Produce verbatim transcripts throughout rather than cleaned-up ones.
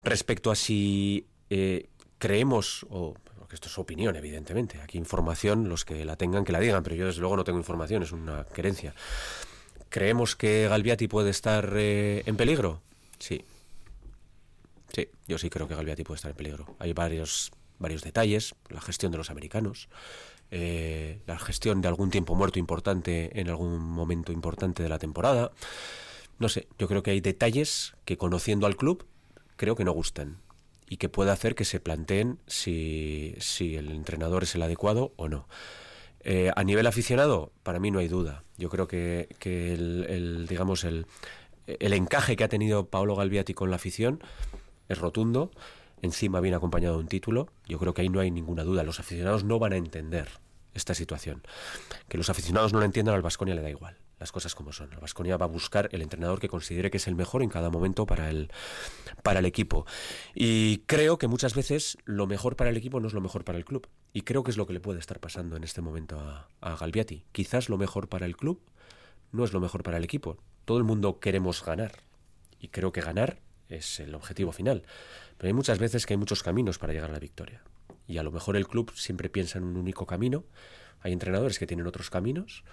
Respecto a si eh, creemos, o porque esto es opinión, evidentemente, aquí información, los que la tengan que la digan, pero yo desde luego no tengo información, es una querencia. ¿Creemos que Galbiati puede estar eh, en peligro? Sí. Sí, yo sí creo que Galbiati puede estar en peligro. Hay varios, varios detalles, la gestión de los americanos, eh, la gestión de algún tiempo muerto importante en algún momento importante de la temporada. No sé, yo creo que hay detalles que, conociendo al club, creo que no gustan y que puede hacer que se planteen si, si el entrenador es el adecuado o no. Eh, a nivel aficionado, para mí no hay duda. Yo creo que, que el, el, digamos, el, el encaje que ha tenido Paolo Galbiati con la afición es rotundo. Encima viene acompañado de un título. Yo creo que ahí no hay ninguna duda. Los aficionados no van a entender esta situación. Que los aficionados no lo entiendan, al Baskonia le da igual. Las cosas como son. El Baskonia va a buscar el entrenador que considere que es el mejor en cada momento para el, para el equipo. Y creo que muchas veces lo mejor para el equipo no es lo mejor para el club. Y creo que es lo que le puede estar pasando en este momento a, a Galbiati. Quizás lo mejor para el club no es lo mejor para el equipo. Todo el mundo queremos ganar. Y creo que ganar es el objetivo final. Pero hay muchas veces que hay muchos caminos para llegar a la victoria. Y a lo mejor el club siempre piensa en un único camino. Hay entrenadores que tienen otros caminos.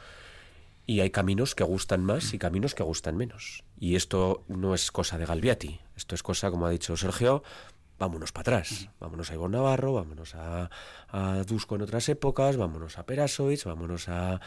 Y hay caminos que gustan más y caminos que gustan menos. Y esto no es cosa de Galbiati. Esto es cosa, como ha dicho Sergio, vámonos para atrás. Vámonos a Igor Navarro, vámonos a, a Dusko en otras épocas, vámonos a Perasovic, vámonos a,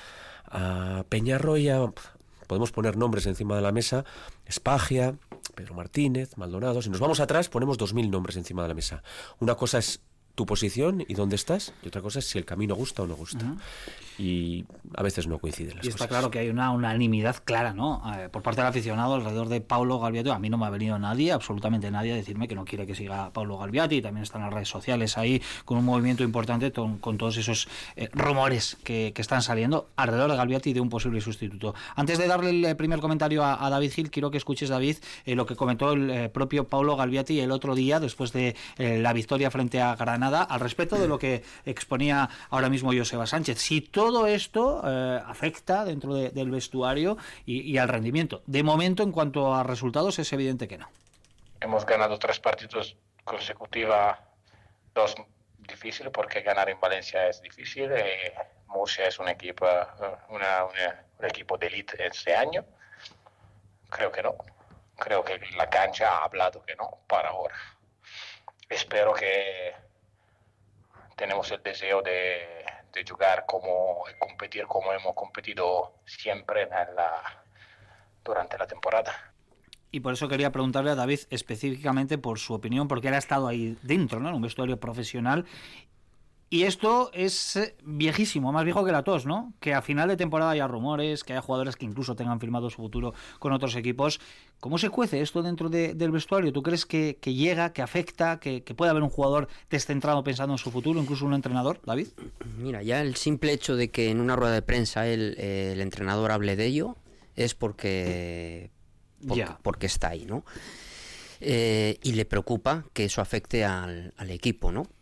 a Peñarroya. Podemos poner nombres encima de la mesa. Spagia, Pedro Martínez, Maldonado. Si nos vamos atrás, ponemos dos mil nombres encima de la mesa. Una cosa es tu posición y dónde estás, y otra cosa es si el camino gusta o no gusta. Uh-huh. Y a veces no coinciden las y está cosas. Claro que hay una unanimidad clara, ¿no? Eh, por parte del aficionado alrededor de Paolo Galbiati. A mí no me ha venido nadie, absolutamente nadie, a decirme que no quiere que siga Paolo Galbiati. También están las redes sociales ahí con un movimiento importante con, con todos esos eh, rumores que, que están saliendo alrededor de Galbiati y de un posible sustituto. Antes de darle el primer comentario a, a David Gil, quiero que escuches, David, eh, lo que comentó el eh, propio Paolo Galbiati el otro día después de eh, la victoria frente a Granada, al respecto de lo que exponía ahora mismo Joseba Sánchez. Si todo esto eh, afecta dentro de, del vestuario y, y al rendimiento. De momento, en cuanto a resultados, es evidente que no. Hemos ganado tres partidos consecutivos, dos difíciles porque ganar en Valencia es difícil. Eh, Murcia es un equipo, una, una, un equipo de élite este año. Creo que no. Creo que la cancha ha hablado que no para ahora. Espero que tenemos el deseo de, de jugar como, competir como hemos competido siempre en la, durante la temporada. Y por eso quería preguntarle a David específicamente por su opinión, porque él ha estado ahí dentro, ¿no? En un vestuario profesional. Y esto es viejísimo, más viejo que la tos, ¿no? Que a final de temporada haya rumores, que haya jugadores que incluso tengan firmado su futuro con otros equipos. ¿Cómo se cuece esto dentro de, del vestuario? ¿Tú crees que, que llega, que afecta, que, que puede haber un jugador descentrado pensando en su futuro, incluso un entrenador, David? Mira, ya el simple hecho de que en una rueda de prensa el, el entrenador hable de ello es porque, porque, porque está ahí, ¿no? Eh, y le preocupa que eso afecte al, al equipo, ¿no?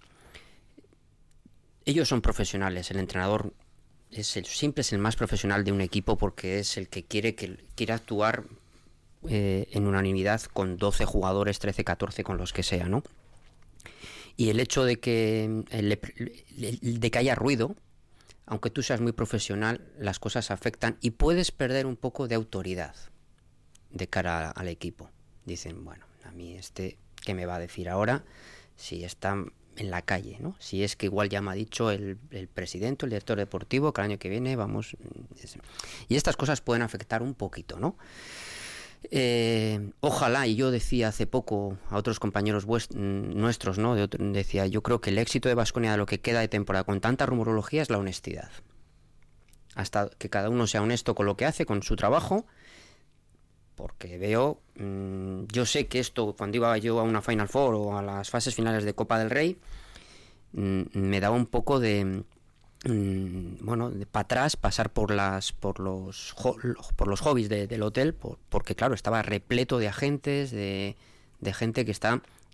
Ellos son profesionales, el entrenador es el, siempre es el más profesional de un equipo porque es el que quiere que quiere actuar eh, en unanimidad con doce jugadores, trece, catorce, con los que sea, ¿no? Y el hecho de que, el, de que haya ruido, aunque tú seas muy profesional, las cosas afectan y puedes perder un poco de autoridad de cara al equipo. Dicen, bueno, a mí este, ¿qué me va a decir ahora? Si está en la calle, ¿no? Si es que igual ya me ha dicho el, el presidente, el director deportivo, que el año que viene vamos... Y estas cosas pueden afectar un poquito, ¿no? Eh, ojalá, y yo decía hace poco a otros compañeros vuest- nuestros, ¿no? De otro, decía, yo creo que el éxito de Baskonia de lo que queda de temporada con tanta rumorología es la honestidad. Hasta que cada uno sea honesto con lo que hace, con su trabajo, porque veo, mmm, yo sé que esto, cuando iba yo a una Final Four o a las fases finales de Copa del Rey, mmm, me daba un poco de, mmm, bueno, de para atrás, pasar por las, por los, por los hobbies de, del hotel, por, porque claro, estaba repleto de agentes, de, de gente que está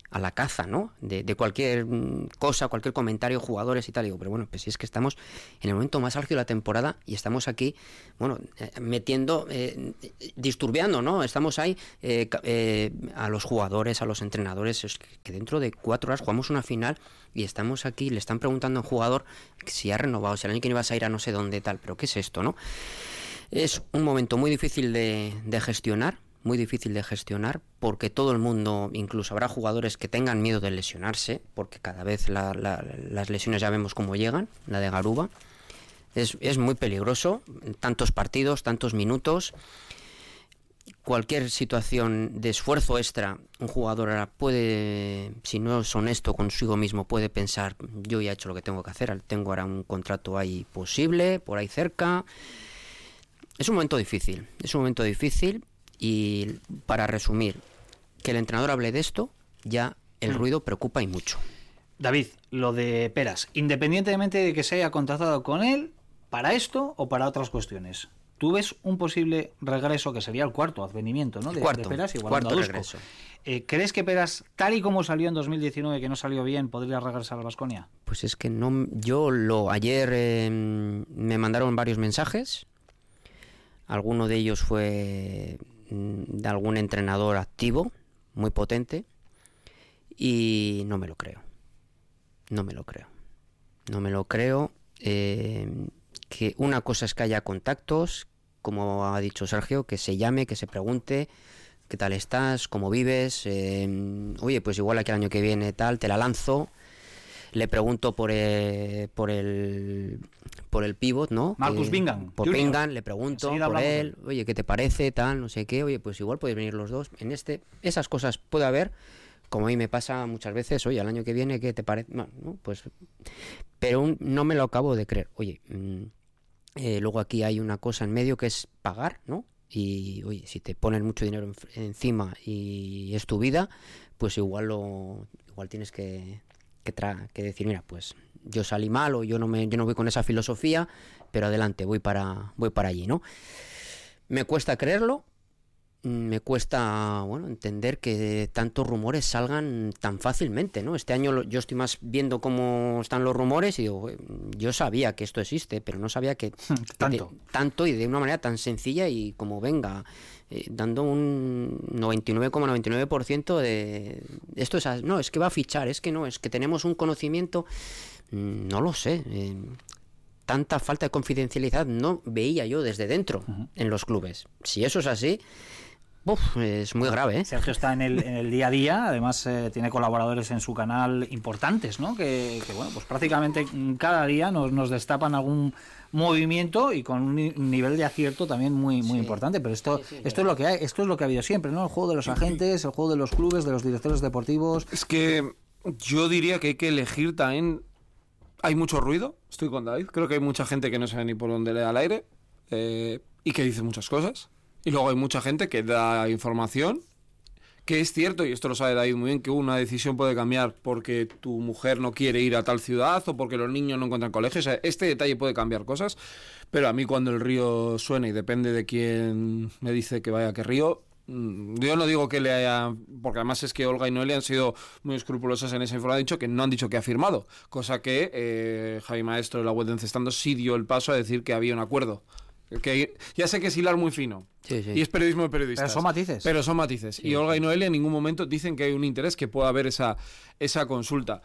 a la caza, ¿no? De, de cualquier cosa, cualquier comentario, jugadores y tal. Digo, pero bueno, pues si es que estamos en el momento más álgido de la temporada y estamos aquí, bueno, eh, metiendo, eh, disturbiando, ¿no? Estamos ahí eh, eh, a los jugadores, a los entrenadores, es que dentro de cuatro horas jugamos una final y estamos aquí, le están preguntando a un jugador si ha renovado, si el año que viene vas a ir a no sé dónde, tal, pero ¿qué es esto, no? Es un momento muy difícil de, de gestionar, muy difícil de gestionar, porque todo el mundo, incluso habrá jugadores que tengan miedo de lesionarse, porque cada vez la, la, las lesiones ya vemos cómo llegan, la de Garuba. Es, es muy peligroso, tantos partidos, tantos minutos. Cualquier situación de esfuerzo extra, un jugador ahora puede, si no es honesto consigo mismo, puede pensar, yo ya he hecho lo que tengo que hacer, tengo ahora un contrato ahí posible, por ahí cerca. Es un momento difícil, es un momento difícil. Y para resumir, que el entrenador hable de esto, ya el mm. ruido preocupa y mucho. David, lo de Peras, independientemente de que se haya contactado con él, ¿para esto o para otras cuestiones? ¿Tú ves un posible regreso, que sería el cuarto advenimiento, ¿no? de, cuarto, de Peras, cuarto a regreso? Eh, ¿Crees que Peras, tal y como salió en dos mil diecinueve, que no salió bien, podría regresar al Baskonia? Pues es que no, yo lo ayer eh, me mandaron varios mensajes. Alguno de ellos fue de algún entrenador activo, muy potente, y no me lo creo. No me lo creo. No me lo creo. Eh, que una cosa es que haya contactos, como ha dicho Sergio, que se llame, que se pregunte qué tal estás, cómo vives, eh, oye, pues igual aquí el año que viene tal, te la lanzo. Le pregunto por el, por el por el pivot, ¿no? Marcus eh, Bingham. Por Junior. Bingham, le pregunto Enseguida por él, de... oye, ¿qué te parece? Tal, no sé qué, oye, pues igual podéis venir los dos. En este, esas cosas puede haber, como a mí me pasa muchas veces, oye, al año que viene, ¿qué te parece? Bueno, ¿no? Pues, pero un, no me lo acabo de creer. Oye, mmm, eh, luego aquí hay una cosa en medio que es pagar, ¿no? Y, oye, si te ponen mucho dinero en, encima y es tu vida, pues igual lo igual tienes que... Que, tra que decir, mira, pues yo salí mal o yo no me yo no voy con esa filosofía, pero adelante, voy para voy para allí, ¿no? Me cuesta creerlo, me cuesta, bueno, entender que tantos rumores salgan tan fácilmente, ¿no? Este año yo estoy más viendo cómo están los rumores y digo, yo sabía que esto existe, pero no sabía que tanto, de, tanto y de una manera tan sencilla y como venga, eh, dando un noventa y nueve coma noventa y nueve por ciento de esto es, no, es que va a fichar, es que no, es que tenemos un conocimiento, no lo sé, eh, tanta falta de confidencialidad no veía yo desde dentro uh-huh. en los clubes. Si eso es así, uf, es muy grave, ¿eh? Sergio está en el, en el día a día, además eh, tiene colaboradores en su canal importantes, ¿no? Que, que bueno, pues prácticamente cada día nos, nos destapan algún movimiento y con un nivel de acierto también muy muy sí. importante, pero esto sí, sí, esto es lo que hay, esto es lo que ha habido siempre, ¿no? El juego de los agentes, el juego de los clubes, de los directores deportivos. Es que yo diría que hay que elegir también. Hay mucho ruido, estoy con David, creo que hay mucha gente que no sabe ni por dónde le da el aire eh, y que dice muchas cosas. Y luego hay mucha gente que da información, que es cierto, y esto lo sabe David muy bien, que una decisión puede cambiar porque tu mujer no quiere ir a tal ciudad o porque los niños no encuentran colegio. O sea, este detalle puede cambiar cosas, pero a mí cuando el río suena y depende de quién me dice que vaya a qué río, yo no digo que le haya... Porque además es que Olga y Noelia han sido muy escrupulosas en esa información, han dicho que no han dicho que ha firmado, cosa que eh, Javi Maestro de la web de Encestando sí dio el paso a decir que había un acuerdo. Que ya sé que es hilar muy fino sí, sí. y es periodismo de periodistas, pero son matices, pero son matices. Sí, y Olga sí. y Noelia en ningún momento dicen que hay un interés, que pueda haber esa, esa consulta.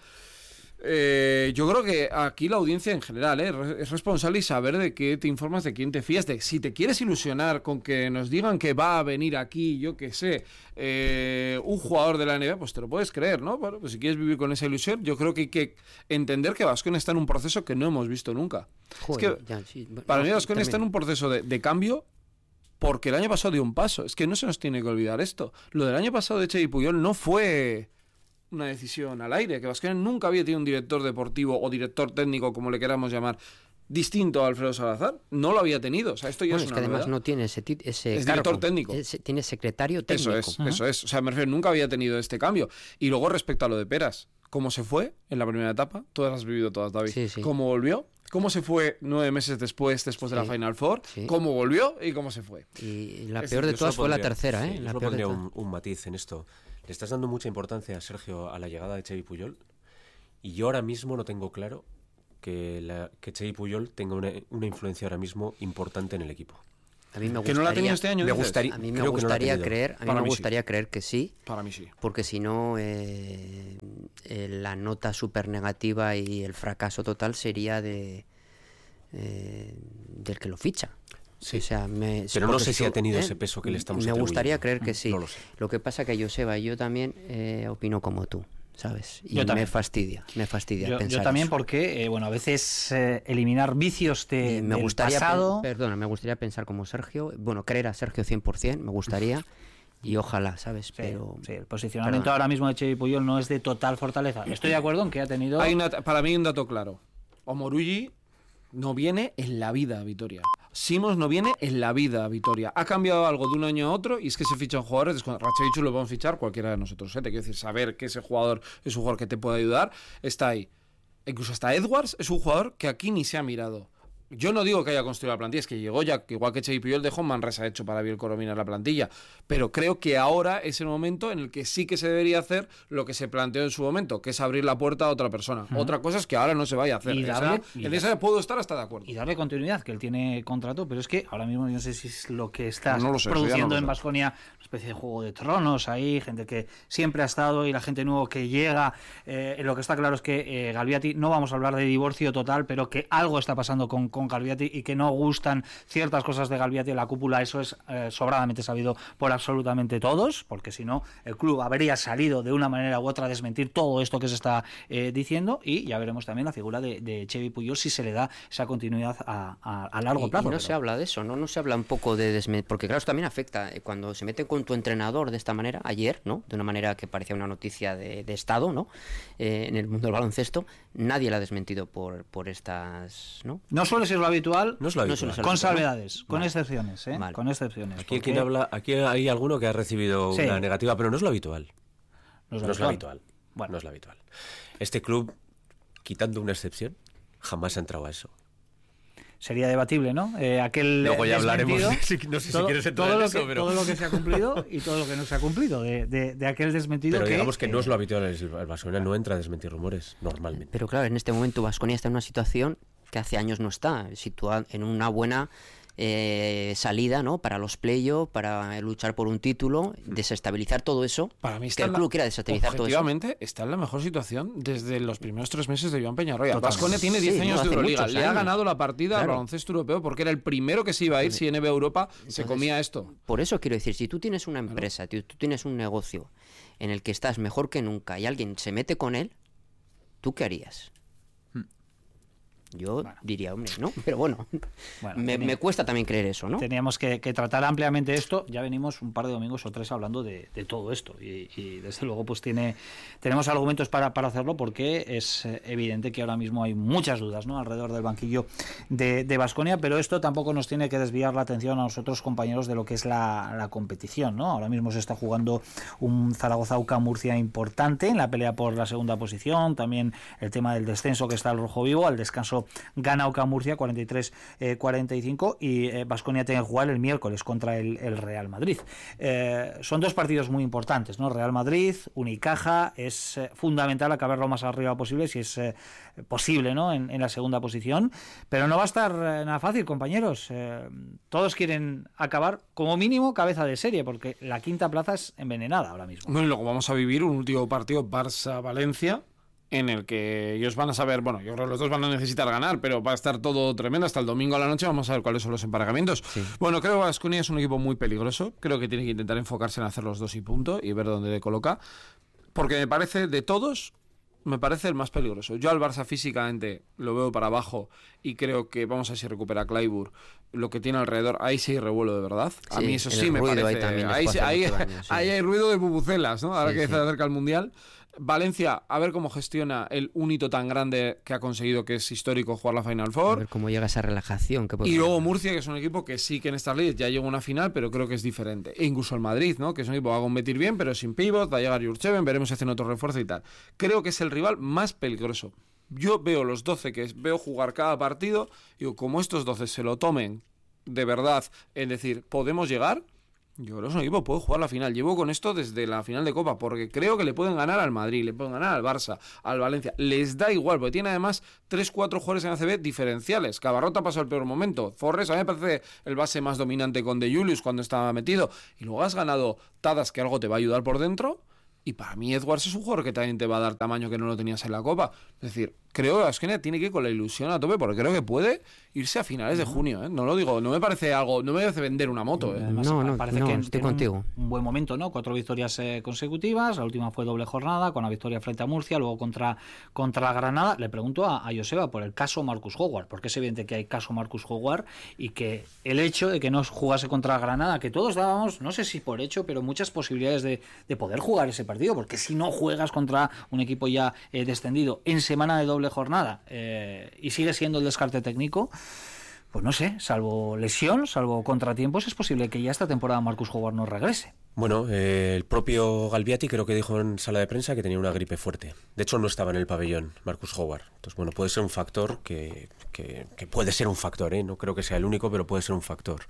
Eh, yo creo que aquí la audiencia en general ¿eh? es responsable y saber de qué te informas, de quién te fías, de si te quieres ilusionar con que nos digan que va a venir aquí, yo qué sé, eh, un jugador de la N B A, pues te lo puedes creer, ¿no? Bueno, pues si quieres vivir con esa ilusión, yo creo que hay que entender que Baskonia está en un proceso que no hemos visto nunca. Joder, es que ya, sí. bueno, para mí Baskonia está en un proceso de, de cambio, porque el año pasado dio un paso. Es que no se nos tiene que olvidar esto. Lo del año pasado de Che y Puyol no fue una decisión al aire, que Baskonia nunca había tenido un director deportivo o director técnico, como le queramos llamar, distinto a Alfredo Salazar. No lo había tenido. O sea, esto ya bueno, es, es una que además novedad. No tiene ese, ese es cargo. Director técnico. Es, tiene secretario técnico. Eso es, uh-huh. eso es. O sea, me refiero, nunca había tenido este cambio. Y luego respecto a lo de Peras, cómo se fue en la primera etapa, todas las has vivido todas, David, Sí, sí. cómo volvió, cómo se fue nueve meses después, después de Sí, la Final Four, sí. cómo volvió y cómo se fue. Y la Es- peor de Yo todas solo fue la pondría- tercera, sí, ¿eh? yo La solo peor de pondría todas. un, un matiz en esto. Le estás dando mucha importancia, Sergio, a la llegada de Xavi Puyol, y yo ahora mismo no tengo claro que, la, que Xavi Puyol tenga una, una influencia ahora mismo importante en el equipo. A mí me Que no la ha tenido gustaría, este año, Me dices. gustaría- a mí me creo que no la ha gustaría tenido. creer, a mí Para me mí sí. gustaría creer que sí, Para mí sí. porque si no eh, eh, la nota súper negativa y el fracaso total sería de eh, del que lo ficha. Sí. O sea, me- Pero no porque sé si ha tenido ¿eh? ese peso que le estamos Me gustaría atribuyendo. creer que sí. No lo sé. Lo que pasa que Joseba y yo también eh, opino como tú, ¿sabes? Y Yo me también. fastidia, me fastidia Yo, pensar yo también eso. porque, eh, bueno, a veces eh, eliminar vicios de, Y me del gustaría pe- pasado... perdona, me gustaría pensar como Sergio, bueno, creer a Sergio cien por ciento, me gustaría y ojalá, ¿sabes? Sí, Pero sí, el posicionamiento Perdona. ahora mismo de Xavi Puyol no es de total fortaleza. Estoy de acuerdo en que ha tenido... Hay una- para mí hay un dato claro. Omorulli no viene en la vida a Vitoria. Simons no viene en la vida a Vitoria. Ha cambiado algo de un año a otro y es que se fichan jugadores. Rachavichu lo podemos fichar cualquiera de nosotros. ¿eh? Te quiero decir, saber que ese jugador es un jugador que te puede ayudar está ahí. Incluso hasta Edwards es un jugador que aquí ni se ha mirado. Yo no digo que haya construido la plantilla, es que llegó ya, que igual que Xavi Puyol dejó Manresa hecho para Biel Coromina la plantilla. Pero creo que ahora es el momento en el que sí que se debería hacer lo que se planteó en su momento, que es abrir la puerta a otra persona. Otra cosa es que ahora no se vaya a hacer. Y Esa- darle- y en da- esa puedo estar hasta de acuerdo. y darle continuidad, que él tiene contrato, pero es que ahora mismo yo no sé si es lo que está No lo sé, eso ya no produciendo lo en sé. Baskonia, una especie de juego de tronos ahí, gente que siempre ha estado y la gente nuevo que llega. Eh, lo que está claro es que eh, Galbiati, no vamos a hablar de divorcio total, pero que algo está pasando con, con Galbiati y que no gustan ciertas cosas de Galbiati en la cúpula, eso es eh, sobradamente sabido por absolutamente todos, porque si no, el club habría salido de una manera u otra a desmentir todo esto que se está eh, diciendo, y ya veremos también la figura de, de Xavi Puyol si se le da esa continuidad a, a, a largo Y- plazo. y no pero- se habla de eso, ¿no? No se habla un poco de desme... Porque claro, eso también afecta. eh, Cuando se meten con tu entrenador de esta manera, ayer, ¿no? De una manera que parecía una noticia de, de Estado, ¿no? Eh, en el mundo del baloncesto, nadie la ha desmentido por, por estas, ¿no? No suele ser lo habitual, No es lo No habitual. suele ser con ¿no? salvedades, con Vale. excepciones, ¿eh? Vale. Con excepciones. Aquí, porque quien habla, aquí hay alguno que ha recibido Sí. una negativa, pero no es lo habitual. no es No lo es lo habitual. habitual. Bueno. No es lo habitual. Este club, quitando una excepción, jamás ha entrado a eso. Sería debatible, ¿no? Eh, aquel Luego ya hablaremos desmentido, de si- no sé si todo, quieres entrar todo en lo eso, que, pero- todo lo que se ha cumplido y todo lo que no se ha cumplido de, de, de aquel desmentido Pero que, digamos que no eh, es lo habitual. El el Baskonia no entra a desmentir rumores, normalmente. Pero claro, en este momento Baskonia está en una situación que hace años no está, situada en una buena eh, salida, ¿no? Para los playoffs, para luchar por un título, desestabilizar todo eso. Para mí que está el en la- club quiera desestabilizar todo eso. Objetivamente, está en la mejor situación desde los primeros tres meses de Joan Peñarroya. Totalmente. Baskonia tiene diez Sí, años no, de hace Euroliga. muchos Le ha años. ganado la partida al Claro. baloncesto europeo porque era el primero que se iba a ir si N B A Europa se Entonces, comía esto. Por eso quiero decir, si tú tienes una empresa, tú, tú tienes un negocio en el que estás mejor que nunca y alguien se mete con él, ¿tú qué harías? Yo diría, hombre, no, pero bueno, Bueno, me, tenía- me cuesta también creer eso, ¿no? Teníamos que, que tratar ampliamente esto. Ya venimos un par de domingos o tres hablando de, de todo esto y, y desde luego pues tiene tenemos argumentos para, para hacerlo, porque es eh, evidente que ahora mismo hay muchas dudas, ¿no? Alrededor del banquillo de Baskonia, pero esto tampoco nos tiene que desviar la atención a nosotros, compañeros, de lo que es la, la competición, ¿no? Ahora mismo se está jugando un Zaragoza-UCA Murcia importante en la pelea por la segunda posición, también el tema del descenso, que está el rojo vivo. Al descanso gana UCA Murcia cuarenta y tres cuarenta y cinco y Baskonia tiene que jugar el miércoles contra el, el Real Madrid. Eh, son dos partidos muy importantes, ¿no? Real Madrid, Unicaja, es eh, fundamental acabar lo más arriba posible, si es eh, posible, ¿no? En, en la segunda posición, pero no va a estar eh, nada fácil, compañeros. Eh, todos quieren acabar como mínimo cabeza de serie, porque la quinta plaza es envenenada ahora mismo. Bueno, y luego vamos a vivir un último partido Barça-Valencia, en el que ellos van a saber, bueno, yo creo que los dos van a necesitar ganar, pero va a estar todo tremendo hasta el domingo a la noche. Vamos a ver cuáles son los emparejamientos. Sí. Bueno, creo que Baskonia es un equipo muy peligroso. Creo que tiene que intentar enfocarse en hacer los dos y punto y ver dónde le coloca, porque me parece, de todos, me parece el más peligroso. Yo al Barça físicamente lo veo para abajo y creo que vamos a ver si recupera Clyburn. Lo que tiene alrededor, ahí sí hay revuelo de verdad. A Sí, mí eso el sí me ruido parece. ahí también ahí, después de ahí- mucho daño, sí. ahí hay ruido de bubucelas, ¿no? Ahora Sí, que sí. se acerca el Mundial. Valencia, a ver cómo gestiona el un hito tan grande que ha conseguido, que es histórico, jugar la Final Four. A ver cómo llega esa relajación. Que puede y luego haber. Murcia, que es un equipo que sí que en estas leyes ya llegó a una final, pero creo que es diferente. E incluso el Madrid, ¿no? Que es un equipo que va a competir bien, pero sin pivot, va a llegar Jurcheven, veremos si hacen otro refuerzo y tal. Creo que es el rival más peligroso. Yo veo los doce que veo jugar cada partido, y digo, como estos doce se lo tomen de verdad, es decir, podemos llegar. Yo creo que es un equipo que puede jugar la final. Llevo con esto desde la final de Copa, porque creo que le pueden ganar al Madrid, le pueden ganar al Barça, al Valencia. Les da igual, porque tiene además tres cuatro jugadores en A C B diferenciales. Cabarrota pasó el peor momento. Forres, a mí me parece el base más dominante con De Julius cuando estaba metido. Y luego has ganado Tadas, que algo te va a ayudar por dentro. Y para mí Edwards es un jugador que también te va a dar tamaño que no lo tenías en la Copa. Es decir, creo que Baskonia tiene que ir con la ilusión a tope, porque creo que puede irse a finales de junio, ¿eh? No lo digo, no me parece algo, no me parece vender una moto, ¿eh? Además, No, no, parece no, que estoy tiene contigo. Un, un buen momento, ¿no? Cuatro victorias eh, consecutivas, la última fue doble jornada, con la victoria frente a Murcia, luego contra, contra Granada. Le pregunto a, a Joseba por el caso Marcus Howard, porque es evidente que hay caso Marcus Howard y que el hecho de que no jugase contra Granada, que todos dábamos, no sé si por hecho, pero muchas posibilidades de, de poder jugar ese partido, porque si no juegas contra un equipo ya eh, descendido en semana de doble jornada eh, y sigue siendo el descarte técnico, pues no sé, salvo lesión, salvo contratiempos, es posible que ya esta temporada Marcus Howard no regrese. Bueno, eh, el propio Galbiati creo que dijo en sala de prensa que tenía una gripe fuerte. De hecho, no estaba en el pabellón Marcus Howard. Entonces, bueno, puede ser un factor que, que, que puede ser un factor, ¿eh? No creo que sea el único, pero puede ser un factor.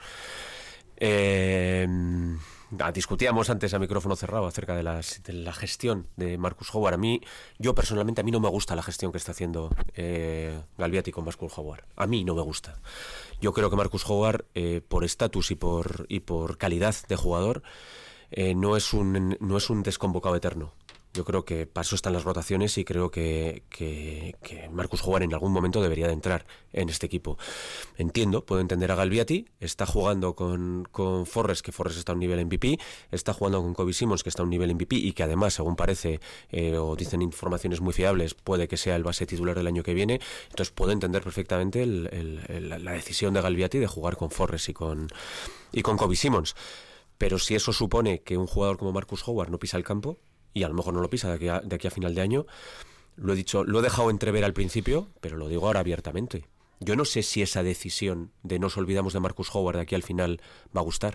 Eh... Ah, discutíamos antes a micrófono cerrado acerca de, las, de la gestión de Marcus Howard. A mí, yo personalmente, a mí no me gusta la gestión que está haciendo eh, Galbiati con Marcus Howard. A mí no me gusta. Yo creo que Marcus Howard, eh, por estatus y por, y por calidad de jugador, eh, no es un, no es un desconvocado eterno. Yo creo que para eso están las rotaciones y creo que, que, que Marcus Howard en algún momento debería de entrar en este equipo. Entiendo, puedo entender a Galbiati, está jugando con, con Forres, que Forres está a un nivel M V P, está jugando con Kobe Simmons, que está a un nivel M V P y que además, según parece, eh, o dicen informaciones muy fiables, puede que sea el base titular del año que viene. Entonces puedo entender perfectamente el, el, el, la decisión de Galbiati de jugar con Forres y con, y con Kobe Simmons. Pero si eso supone que un jugador como Marcus Howard no pisa el campo, y a lo mejor no lo pisa de aquí a, de aquí a final de año, lo he dicho, lo he dejado entrever al principio, pero lo digo ahora abiertamente. Yo no sé si esa decisión de nos olvidamos de Marcus Howard de aquí al final va a gustar.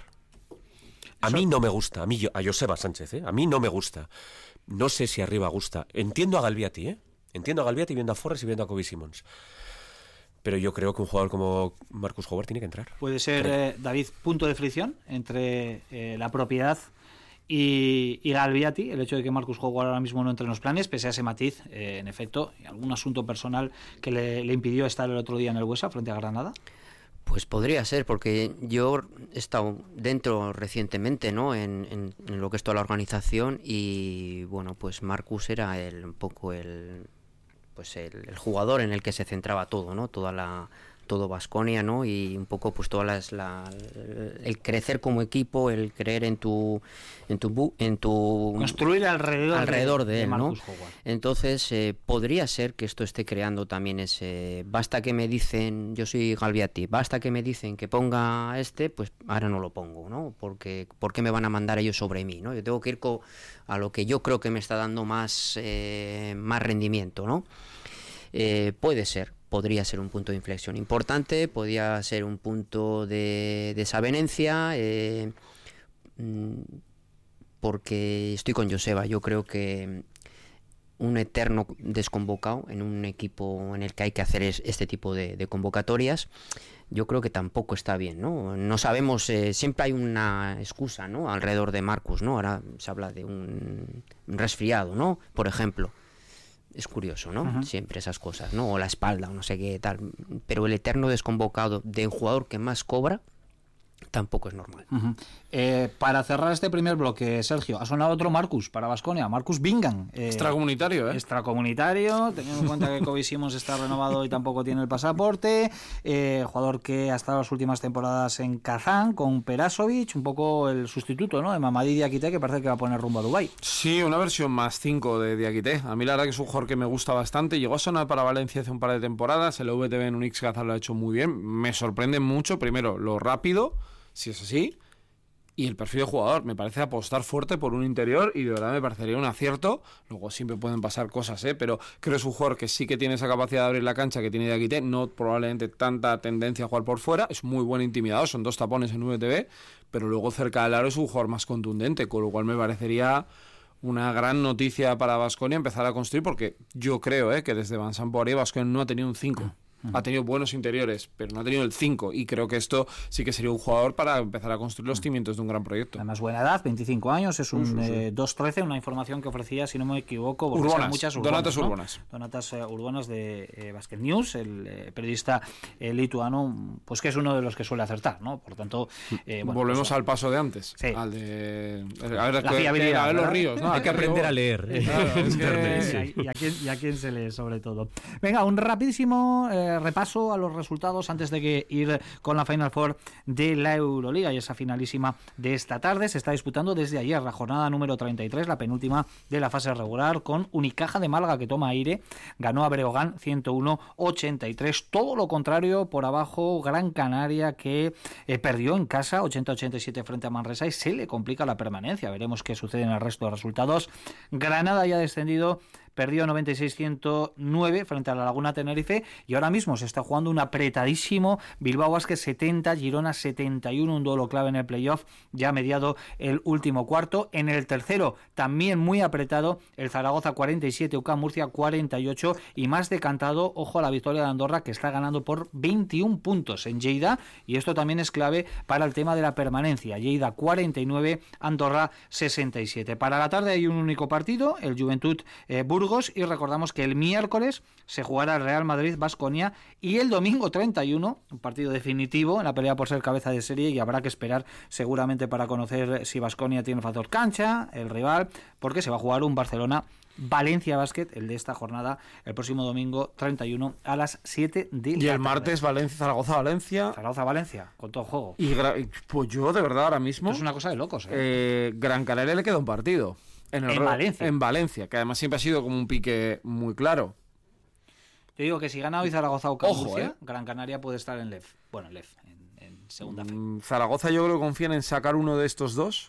A mí no me gusta, a mí a Joseba Sánchez, ¿eh? A mí no me gusta. No sé si arriba gusta. Entiendo a Galbiati, ¿eh? Entiendo a Galbiati viendo a Forres y viendo a Kobe Simmons. Pero yo creo que un jugador como Marcus Howard tiene que entrar. Puede ser, eh, David, punto de fricción entre eh, la propiedad y, y Galbiati, el hecho de que Marcus Howard ahora mismo no entre en los planes, pese a ese matiz, eh, en efecto, algún asunto personal que le, le impidió estar el otro día en el Buesa frente a Granada. Pues podría ser, porque yo he estado dentro recientemente, ¿no? En, en, en lo que es toda la organización y bueno, pues Marcus era el, un poco el, pues el, el jugador en el que se centraba todo, ¿no? Toda la todo Baskonia, ¿no? Y un poco pues todas las la, el crecer como equipo, el creer en tu en tu en tu construir alrededor alrededor de, de él, de ¿no? Howard. Entonces eh, podría ser que esto esté creando también ese basta que me dicen, yo soy Galbiati, basta que me dicen que ponga este, pues ahora no lo pongo, ¿no? Porque ¿por qué me van a mandar ellos sobre mí, ¿no? Yo tengo que ir co- a lo que yo creo que me está dando más eh, más rendimiento, ¿no? Eh, puede ser, podría ser un punto de inflexión importante, podría ser un punto de desavenencia, eh, porque estoy con Joseba. Yo creo que un eterno desconvocado en un equipo en el que hay que hacer es, este tipo de, de convocatorias, yo creo que tampoco está bien, ¿no? No sabemos, eh, siempre hay una excusa, ¿no? Alrededor de Marcus, ¿no? Ahora se habla de un, un resfriado, ¿no? Por ejemplo. Es curioso, ¿no? Uh-huh. Siempre esas cosas, ¿no? O la espalda, o no sé qué tal. Pero el eterno desconvocado de un jugador que más cobra tampoco es normal. Uh-huh. Eh, para cerrar este primer bloque, Sergio, ha sonado otro Marcus para Baskonia, Marcus Bingham. Eh, extracomunitario, ¿eh? Extracomunitario, teniendo en cuenta que Kobe Simmons está renovado y tampoco tiene el pasaporte. Eh, jugador que ha estado las últimas temporadas en Kazán con Perasovic, un poco el sustituto, ¿no? De Mamadi Diakité, que parece que va a poner rumbo a Dubái. Sí, una versión más cinco de Diakité. A mí la verdad que es un jugador que me gusta bastante. Llegó a sonar para Valencia hace un par de temporadas. El V T B en un X-Gazan lo ha hecho muy bien. Me sorprende mucho, primero, lo rápido, si es así, y el perfil de jugador. Me parece apostar fuerte por un interior y de verdad me parecería un acierto. Luego siempre pueden pasar cosas, ¿eh? Pero creo que es un jugador que sí que tiene esa capacidad de abrir la cancha que tiene Diakité, no probablemente tanta tendencia a jugar por fuera, es muy buen intimidador, son dos tapones en V T V, pero luego cerca del aro es un jugador más contundente, con lo cual me parecería una gran noticia para Baskonia empezar a construir, porque yo creo ¿eh? que desde Vincent Poirier Baskonia no ha tenido un cinco. Ha tenido buenos interiores, pero no ha tenido el cinco, y creo que esto sí que sería un jugador para empezar a construir los cimientos de un gran proyecto. Además, buena edad, veinticinco años, es un sí, sí. eh, dos trece, una información que ofrecía, si no me equivoco, Urbanas, muchas urbanas, Donatas ¿no? Urbanas. Donatas uh, Urbanas de eh, Basket News, el eh, periodista eh, lituano, pues que es uno de los que suele acertar, ¿no? Por tanto, eh, bueno, volvemos pues, al paso de antes, sí. al de a ver, la que, fiabilidad, a ver los ¿verdad? ríos, ¿no? Hay que aprender a leer. Claro, es que... Sí. y, a quién, y a quién se lee, sobre todo. Venga, un rapidísimo eh, repaso a los resultados antes de que ir con la Final Four de la Euroliga y esa finalísima de esta tarde. Se está disputando desde ayer la jornada número treinta y tres, la penúltima de la fase regular, con Unicaja de Málaga que toma aire, ganó a Breogán ciento uno a ochenta y tres. Todo lo contrario por abajo, Gran Canaria que eh, perdió en casa ochenta a ochenta y siete frente a Manresa y se le complica la permanencia. Veremos qué sucede en el resto de resultados. Granada ya ha descendido, perdió noventa y seis a ciento nueve frente a la Laguna Tenerife y ahora mismo se está jugando un apretadísimo Bilbao Basket setenta, Girona setenta y uno, un duelo clave en el playoff ya mediado el último cuarto. En el tercero también muy apretado, el Zaragoza cuarenta y siete, U C A M Murcia cuarenta y ocho, y más decantado, ojo a la victoria de Andorra que está ganando por veintiún puntos en Lleida, y esto también es clave para el tema de la permanencia. Lleida cuarenta y nueve, Andorra sesenta y siete. Para la tarde hay un único partido, el Juventud eh, Burgos, y recordamos que el miércoles se jugará el Real Madrid-Baskonia y el domingo treinta y uno, un partido definitivo en la pelea por ser cabeza de serie, y habrá que esperar seguramente para conocer si Baskonia tiene factor cancha, el rival, porque se va a jugar un Barcelona-Valencia Basket, el de esta jornada, el próximo domingo treinta y uno a las siete de la tarde. Y el martes Valencia, Zaragoza-Valencia. Zaragoza-Valencia, con todo juego. Y gra- pues yo de verdad ahora mismo... Esto es una cosa de locos, ¿eh? eh, Gran Canaria le queda un partido. En, el En ro- Valencia. En Valencia, que además siempre ha sido como un pique muy claro. Te digo que si gana hoy Zaragoza o Murcia, Ojo, ¿eh? Gran Canaria puede estar en L E F. Bueno, L E F, en, en segunda fe. Mm, Zaragoza yo creo que confían en sacar uno de estos dos,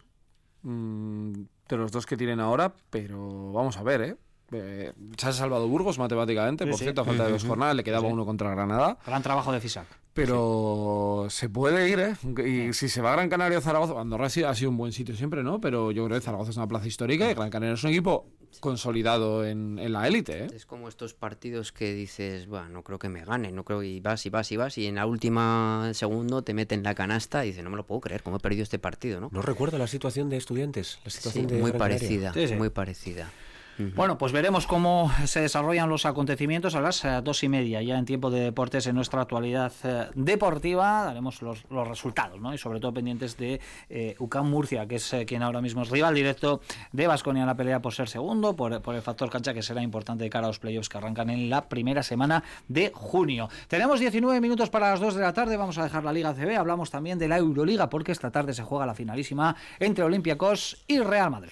mm, de los dos que tienen ahora, pero vamos a ver, ¿eh? Eh, se ha salvado Burgos matemáticamente, Sí, por sí. cierto, a falta de dos jornadas, le quedaba Sí. uno contra Granada. Gran trabajo de Fisac. Pero se puede ir, ¿eh? Y si se va a Gran Canaria o Zaragoza, Andorra sí ha sido un buen sitio siempre, ¿no? Pero yo creo que Zaragoza es una plaza histórica y Gran Canaria es un equipo consolidado en, en la élite, ¿eh? Es como estos partidos que dices, bueno, no creo que me gane, no creo, y vas y vas y vas, y en la última segundo te meten la canasta y dices, no me lo puedo creer, cómo he perdido este partido, ¿no? No recuerdo la situación de Estudiantes, la Sí, situación de muy Gran Canaria. parecida, Sí, sí. muy parecida. Ujú. Bueno, pues veremos cómo se desarrollan los acontecimientos a las eh, dos y media, ya en tiempo de deportes en nuestra actualidad eh, deportiva. Daremos los, los resultados, ¿no? Y sobre todo pendientes de eh, U C A M Murcia, que es eh, quien ahora mismo es rival directo de Baskonia en la pelea por ser segundo, por, por el factor cancha que será importante de cara a los playoffs que arrancan en la primera semana de junio. Tenemos diecinueve minutos para las dos de la tarde, vamos a dejar la Liga C B, hablamos también de la Euroliga, porque esta tarde se juega la finalísima entre Olympiacos y Real Madrid.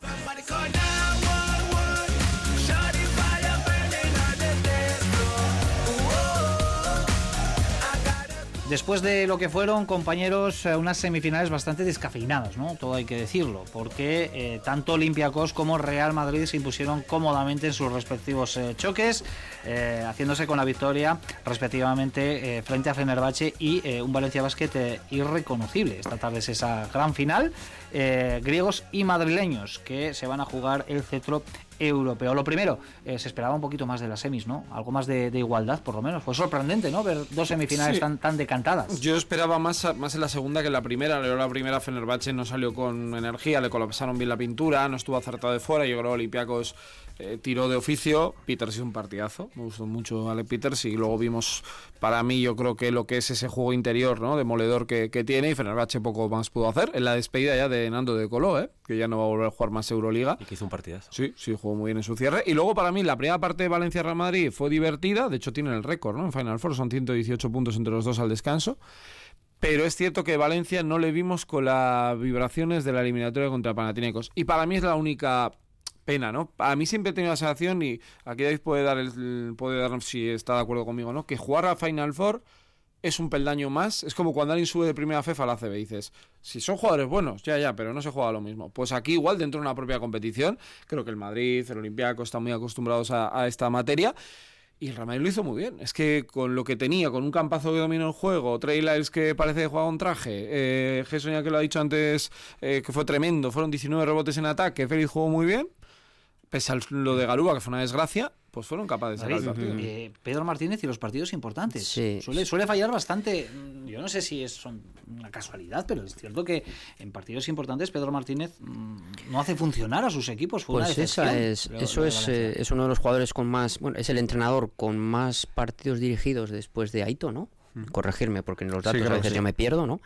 Después de lo que fueron, compañeros, eh, unas semifinales bastante descafeinadas, ¿no? Todo hay que decirlo, porque eh, tanto Olympiacos como Real Madrid se impusieron cómodamente en sus respectivos eh, choques, eh, haciéndose con la victoria respectivamente eh, frente a Fenerbahce y eh, un Valencia Basket eh, irreconocible. Esta tarde es esa gran final, eh, griegos y madrileños que se van a jugar el cetro europeo. Lo primero, eh, se esperaba un poquito más de las semis, ¿no? Algo más de, de igualdad, por lo menos. Fue sorprendente, ¿no? Ver dos semifinales Sí. tan, tan decantadas. Yo esperaba más, más en la segunda que en la primera. La primera Fenerbahce no salió con energía, le colapsaron bien la pintura, no estuvo acertado de fuera. Yo creo que Olympiacos eh, tiró de oficio. Peters hizo un partidazo, me gustó mucho Alec Peters, y luego vimos, para mí, yo creo que lo que es ese juego interior, ¿no? Demoledor que, que tiene, y Fenerbahce poco más pudo hacer. En la despedida ya de Nando de Coló, ¿eh? Que ya no va a volver a jugar más Euroliga. Y que hizo un partidazo. Sí, sí, jugó muy bien en su cierre. Y luego, para mí, la primera parte de Valencia-Real Madrid fue divertida. De hecho, tienen el récord, ¿no? En Final Four son ciento dieciocho puntos entre los dos al descanso. Pero es cierto que Valencia no le vimos con las vibraciones de la eliminatoria contra Panathinaikos. Y para mí es la única pena, ¿no? A mí siempre he tenido la sensación, y aquí David puede dar, el, puede dar si está de acuerdo conmigo, ¿no? Que jugar a Final Four es un peldaño más. Es como cuando alguien sube de primera F E F a la A C B, dices, si son jugadores buenos, ya, ya, pero no se juega lo mismo. Pues aquí igual, dentro de una propia competición, creo que el Madrid, el Olympiacos están muy acostumbrados a, a esta materia. Y el Real Madrid lo hizo muy bien. Es que con lo que tenía, con un campazo que dominó el juego, Trey Lyles que parece que juega un traje, eh, Gerson ya que lo ha dicho antes, eh, que fue tremendo, fueron diecinueve rebotes en ataque, Félix jugó muy bien, pese a lo de Garuba, que fue una desgracia, pues fueron capaces de sacar el partido. Eh, Pedro Martínez y los partidos importantes. Sí. Suele, suele fallar bastante. Yo no sé si es son una casualidad, pero es cierto que en partidos importantes Pedro Martínez mmm, no hace funcionar a sus equipos. Fue pues una decepción, esa es, lo, eso lo es, eh, es uno de los jugadores con más, bueno, es el entrenador con más partidos dirigidos después de Aito, ¿no? Mm. Corregirme, porque en los datos sí, claro, a veces sí. yo me pierdo, ¿no?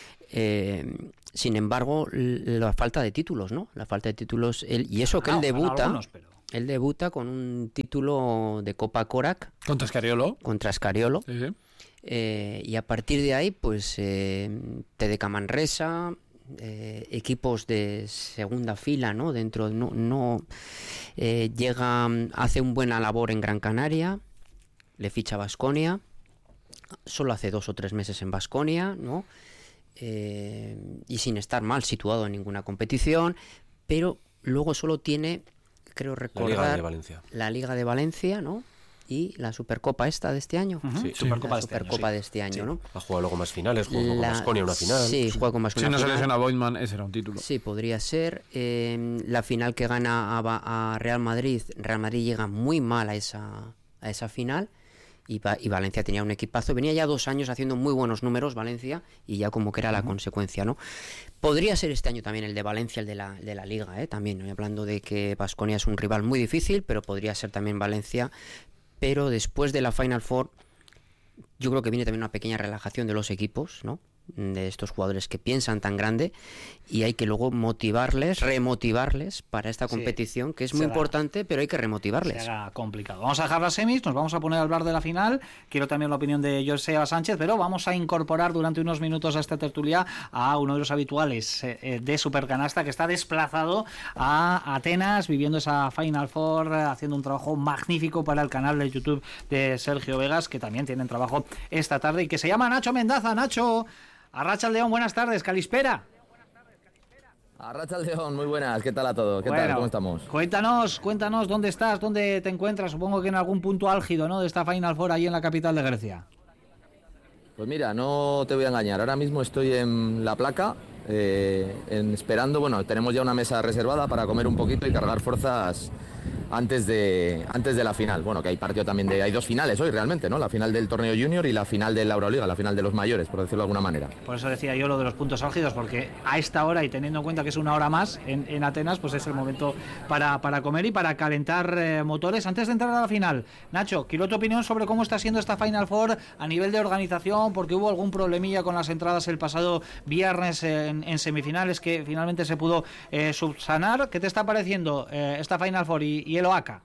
Eh, sin embargo, la falta de títulos, ¿no? La falta de títulos, él, y eso que ah, él debuta. Algunos, pero... Él debuta con un título de Copa Korak. Contra Escariolo. Contra Escariolo. Sí, sí. Eh, y a partir de ahí, pues, eh, T D K Manresa, eh, equipos de segunda fila, ¿no? Dentro, no, no eh, llega, hace una buena labor en Gran Canaria, le ficha Baskonia, solo hace dos o tres meses en Baskonia, ¿no? Eh, y sin estar mal situado en ninguna competición, pero luego solo tiene... creo recordar la Liga de Valencia, la Liga de Valencia, ¿no? Y la Supercopa esta de este año. Uh-huh. Sí, Supercopa, la de, Supercopa este de este año, sí. ¿no? Ha jugado luego más finales, jugó la... con Baskonia una final. Sí, juega con Baskonia. Si no se lesiona Boydman, ese era un título. Sí, podría ser. Eh, la final que gana a, a Real Madrid, Real Madrid llega muy mal a esa, a esa final. Y, y Valencia tenía un equipazo, venía ya dos años haciendo muy buenos números Valencia y ya como que era la uh-huh. consecuencia, ¿no? Podría ser este año también el de Valencia, el de la, de la Liga, ¿eh? También, ¿no? Hablando de que Baskonia es un rival muy difícil, pero podría ser también Valencia, pero después de la Final Four yo creo que viene también una pequeña relajación de los equipos, ¿no? De estos jugadores que piensan tan grande y hay que luego motivarles, remotivarles para esta competición, sí, que es muy será, importante, pero hay que remotivarles. Será complicado. Vamos a dejar las semis, nos vamos a poner a hablar de la final. Quiero también la opinión de Joseba Sánchez, pero vamos a incorporar durante unos minutos a esta tertulia a uno de los habituales eh, de Supercanasta, que está desplazado a Atenas, viviendo esa Final Four, haciendo un trabajo magnífico para el canal de YouTube de Sergio Vegas, que también tienen trabajo esta tarde y que se llama Nacho Mendaza. Nacho, Arratsaldeon, buenas tardes, Calispera. Arratsaldeon, muy buenas, ¿qué tal a todos? ¿Qué bueno, tal? ¿Cómo estamos? Cuéntanos, cuéntanos dónde estás, dónde te encuentras, supongo que en algún punto álgido, ¿no?, de esta Final Four ahí en la capital de Grecia. Pues mira, no te voy a engañar, ahora mismo estoy en La Placa, eh, en, esperando, bueno, tenemos ya una mesa reservada para comer un poquito y cargar fuerzas antes de antes de la final. Bueno, que hay partido también de... Hay dos finales hoy realmente, ¿no? La final del torneo junior y la final de la Euroliga, la final de los mayores, por decirlo de alguna manera. Por eso decía yo lo de los puntos álgidos, porque a esta hora, y teniendo en cuenta que es una hora más en, en Atenas, pues es el momento para, para comer y para calentar eh, motores. Antes de entrar a la final, Nacho, quiero tu opinión sobre cómo está siendo esta Final Four a nivel de organización, porque hubo algún problemilla con las entradas el pasado viernes en, en semifinales que finalmente se pudo eh, subsanar. ¿Qué te está pareciendo eh, esta Final Four y, y el O A C A?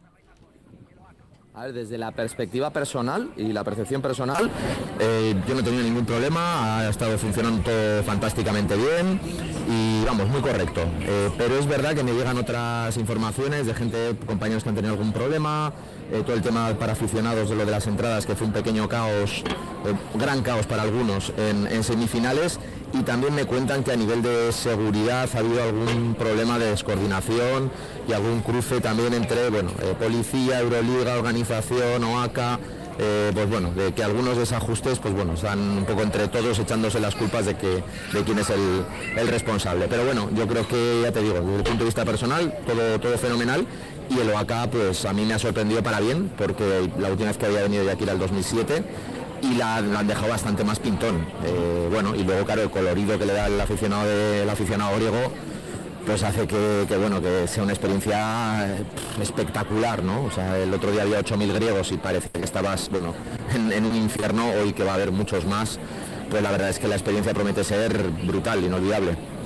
A ver, desde la perspectiva personal y la percepción personal, eh, yo no he tenido ningún problema, ha estado funcionando todo fantásticamente bien y vamos, muy correcto. Eh, pero es verdad que me llegan otras informaciones de gente, compañeros que han tenido algún problema, eh, todo el tema para aficionados de lo de las entradas, que fue un pequeño caos, eh, gran caos para algunos en, en semifinales. Y también me cuentan que a nivel de seguridad ha habido algún problema de descoordinación y algún cruce también entre, bueno, eh, policía, Euroliga, organización, O A C A, eh, pues bueno, de que algunos desajustes, pues bueno, están un poco entre todos echándose las culpas de que de quién es el, el responsable. Pero bueno, yo creo que, ya te digo, desde el punto de vista personal, todo, todo fenomenal. Y el O A C A, pues a mí me ha sorprendido para bien, porque la última vez que había venido de aquí era el dos mil siete, y la, la han dejado bastante más pintón. Eh, bueno, y luego, claro, el colorido que le da el aficionado de, el aficionado griego, pues hace que, que, bueno, que sea una experiencia espectacular, ¿no? O sea, el otro día había ocho mil griegos y parece que estabas, bueno, en, en un infierno, hoy que va a haber muchos más. Pues la verdad es que la experiencia promete ser brutal, inolvidable.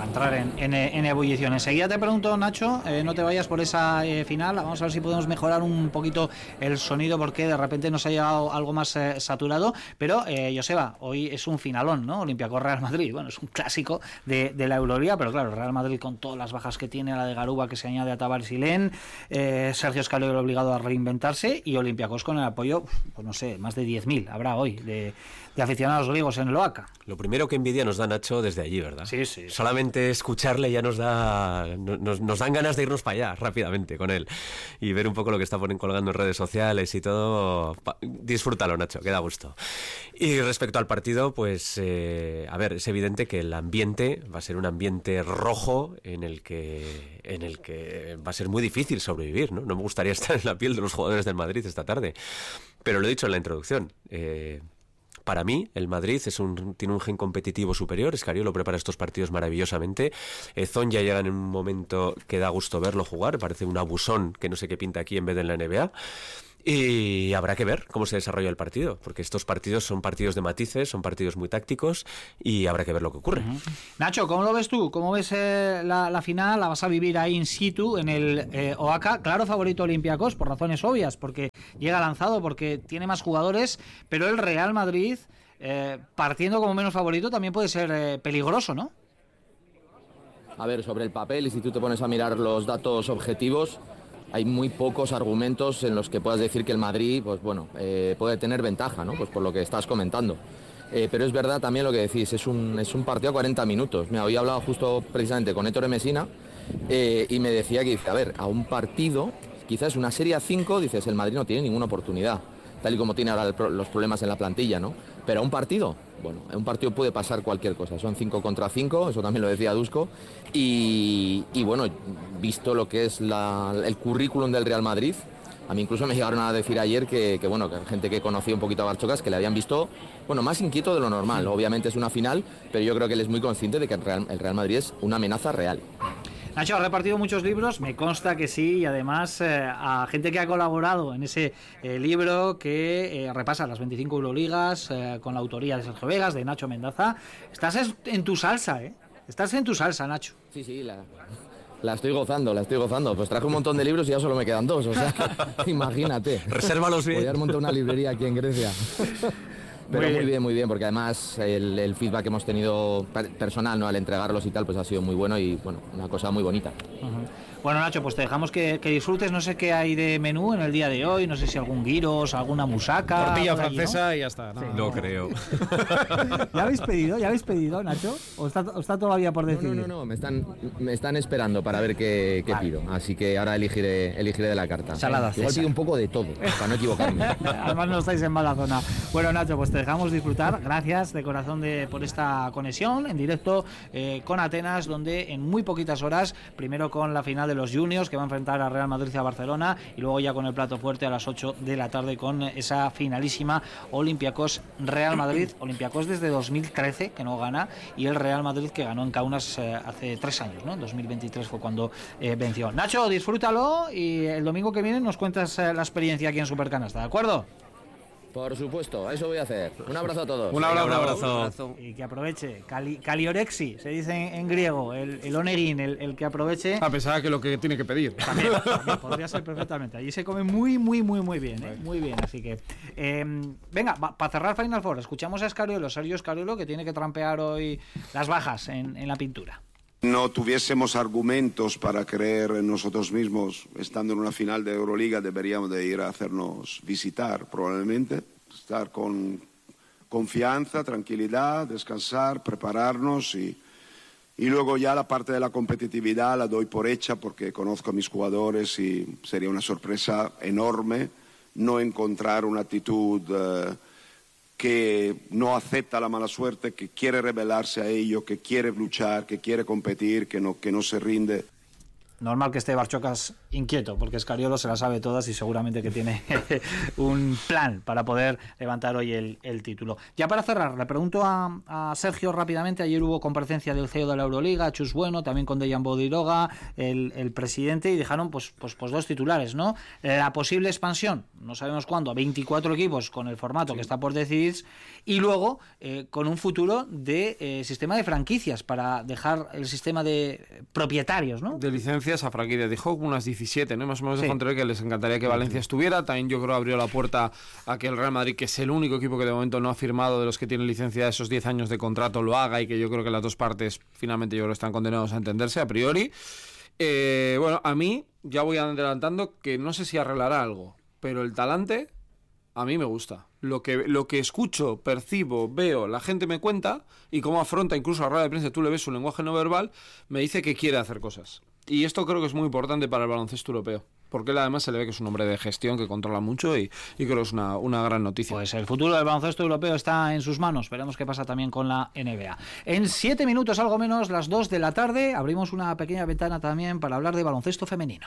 va a entrar en, en, en ebullición. Enseguida te pregunto, Nacho, eh, no te vayas por esa eh, final, vamos a ver si podemos mejorar un poquito el sonido porque de repente nos ha llegado algo más eh, saturado, pero eh, Joseba, hoy es un finalón, ¿no? Olympiacos Real Madrid, bueno, es un clásico de, de la Euroliga, pero claro, Real Madrid con todas las bajas que tiene, la de Garuba que se añade a Tavares y Len, eh, Sergio Escalero obligado a reinventarse y Olympiacos con el apoyo, pues no sé, más de diez mil habrá hoy de, de aficionados griegos en el O A C A. Lo primero que envidia nos da Nacho desde allí, ¿verdad? Sí, sí. Solamente escucharle ya nos da nos, nos dan ganas de irnos para allá rápidamente con él y ver un poco lo que está poniendo colgando en redes sociales y todo. Disfrútalo, Nacho, que da gusto. Y respecto al partido, pues eh, a ver, es evidente que el ambiente va a ser un ambiente rojo en el que en el que va a ser muy difícil sobrevivir, ¿no? No me gustaría estar en la piel de los jugadores del Madrid esta tarde, pero lo he dicho en la introducción. Eh, Para mí, el Madrid es un, tiene un gen competitivo superior. Escariolo prepara estos partidos maravillosamente. Ezón ya llega en un momento que da gusto verlo jugar. Parece un abusón que no sé qué pinta aquí en vez de en la N B A. Y habrá que ver cómo se desarrolla el partido, porque estos partidos son partidos de matices, son partidos muy tácticos y habrá que ver lo que ocurre. Uh-huh. Nacho, ¿cómo lo ves tú? ¿Cómo ves eh, la, la final? ¿La vas a vivir ahí in situ en el eh, O A C A? Claro, favorito Olympiacos por razones obvias, porque llega lanzado, porque tiene más jugadores, pero el Real Madrid, eh, partiendo como menos favorito, también puede ser eh, peligroso, ¿no? A ver, sobre el papel, y si tú te pones a mirar los datos objetivos, hay muy pocos argumentos en los que puedas decir que el Madrid, pues bueno, eh, puede tener ventaja, ¿no? Pues por lo que estás comentando. Eh, pero es verdad también lo que decís, es un, es un partido a cuarenta minutos. Mira, hoy he hablado justo precisamente con Héctor Messina eh, y me decía que, dice, a ver, a un partido, quizás una serie a cinco, dices, el Madrid no tiene ninguna oportunidad, tal y como tiene ahora el, los problemas en la plantilla, ¿no? Pero a un partido, bueno, en un partido puede pasar cualquier cosa, son cinco contra cinco, eso también lo decía Dusko, y, y bueno, visto lo que es la, el currículum del Real Madrid, a mí incluso me llegaron a decir ayer que, que bueno, que gente que conocía un poquito a Barchocas, que le habían visto, bueno, más inquieto de lo normal. Obviamente es una final, pero yo creo que él es muy consciente de que el Real, el Real Madrid es una amenaza real. Nacho, ¿has repartido muchos libros? Me consta que sí, y además eh, a gente que ha colaborado en ese eh, libro que eh, repasa las veinticinco Euroligas eh, con la autoría de Sergio Vegas, de Nacho Mendaza. Estás en tu salsa, ¿eh? Estás en tu salsa, Nacho. Sí, sí, la, la estoy gozando, la estoy gozando. Pues traje un montón de libros y ya solo me quedan dos, o sea, que, imagínate. Resérvalos bien. Podrías montar una librería aquí en Grecia. Pero muy bien. muy bien, muy bien, porque además el, el feedback que hemos tenido personal, ¿no?, al entregarlos y tal, pues ha sido muy bueno y, bueno, una cosa muy bonita. Uh-huh. Bueno, Nacho, pues te dejamos que, que disfrutes. No sé qué hay de menú en el día de hoy, no sé si algún gyros, alguna musaca. Tortilla allí, francesa, ¿no? Y ya está. No, sí, no creo. ¿Ya habéis pedido? ¿Ya habéis pedido, Nacho? ¿O está, o está todavía por decidir? No, no, no, no. Me, están, me están esperando para ver qué, qué vale. pido. Así que ahora elegiré, elegiré de la carta. Salada. Igual pido un poco de todo, para no equivocarme. Además no estáis en mala zona. Bueno, Nacho, pues te dejamos disfrutar. Gracias de corazón de, por esta conexión en directo eh, con Atenas, donde en muy poquitas horas, primero con la final de los juniors, que van a enfrentar a Real Madrid y a Barcelona, y luego ya con el plato fuerte a las ocho de la tarde con esa finalísima Olympiacos Real Madrid. Olympiacos desde dos mil trece que no gana, y el Real Madrid que ganó en Kaunas eh, hace tres años, ¿no? En dos mil veintitrés fue cuando eh, venció. Nacho, disfrútalo y el domingo que viene nos cuentas eh, la experiencia aquí en Supercanasta, ¿de acuerdo? Por supuesto, eso voy a hacer. Un abrazo a todos. Un abrazo. Un abrazo. Un abrazo. Y que aproveche. Cali, caliorexi, se dice en, en griego. El, el oneguín, el, el que aproveche. A pesar que lo que tiene que pedir. También, también podría ser perfectamente. Allí se come muy, muy, muy, muy bien. ¿eh? Muy bien, así que... Eh, venga, para cerrar Final Four, escuchamos a Escariolo, Sergio Escariolo, que tiene que trampear hoy las bajas en, en la pintura. No tuviésemos argumentos para creer en nosotros mismos, estando en una final de Euroliga, deberíamos de ir a hacernos visitar, probablemente. Estar con confianza, tranquilidad, descansar, prepararnos y, y luego ya la parte de la competitividad la doy por hecha porque conozco a mis jugadores y sería una sorpresa enorme no encontrar una actitud eh, que no acepta la mala suerte, que quiere rebelarse a ello, que quiere luchar, que quiere competir, que no, que no se rinde. Normal que esté Barchocas inquieto, porque Scariolo se las sabe todas y seguramente que tiene un plan para poder levantar hoy el, el título. Ya para cerrar, le pregunto a, a Sergio rápidamente. Ayer hubo comparecencia del C E O de la Euroliga, Chus Bueno, también con Dejan Bodiroga, el, el presidente, y dejaron pues, pues, pues dos titulares, ¿no? La posible expansión, no sabemos cuándo, a veinticuatro equipos con el formato sí. que está por decidir, y luego eh, con un futuro de eh, sistema de franquicias para dejar el sistema de propietarios, ¿no? De licencias a franquicias. Dijo unas diecisiete, ¿no? Más o menos sí. dejó entrever que les encantaría que Valencia estuviera. También yo creo abrió la puerta a que el Real Madrid, que es el único equipo que de momento no ha firmado de los que tienen licencia de esos diez años de contrato, lo haga, y que yo creo que las dos partes finalmente yo creo están condenados a entenderse a priori. Eh, bueno, a mí ya voy adelantando que no sé si arreglará algo, pero el talante a mí me gusta. Lo que, lo que escucho, percibo, veo, la gente me cuenta, y cómo afronta incluso a la rueda de prensa, tú le ves su lenguaje no verbal, me dice que quiere hacer cosas. Y esto creo que es muy importante para el baloncesto europeo, porque él además se le ve que es un hombre de gestión, que controla mucho, y, y creo que es una, una gran noticia. Pues el futuro del baloncesto europeo está en sus manos. Veremos qué pasa también con la N B A. En siete minutos, algo menos, las dos de la tarde, abrimos una pequeña ventana también para hablar de baloncesto femenino.